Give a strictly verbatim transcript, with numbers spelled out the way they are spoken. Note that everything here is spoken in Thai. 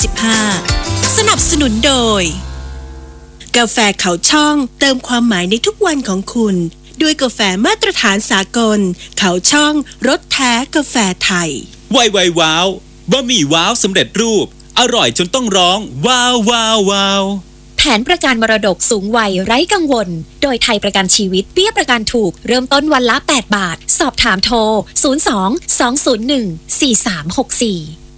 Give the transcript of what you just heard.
สิบห้าสนับสนุนโดยกาแฟเขาช่องเติมความหมายในทุกวันของคุณด้วยกาแฟมาตรฐานสากลเขาช่องรสแท้กาแฟไทยไวไวว้าวบะหมี่ว้าวสำเร็จรูปอร่อยจนต้องร้องว้าวว้าวว้าวแผนประกันมรดกสูงวัยไร้กังวลโดยไทยประกันชีวิตเบี้ยประกันถูกเริ่มต้นวันละแปดบาทสอบถามโทรศูนย์ สอง สอง ศูนย์ หนึ่ง สี่ สาม หก สี่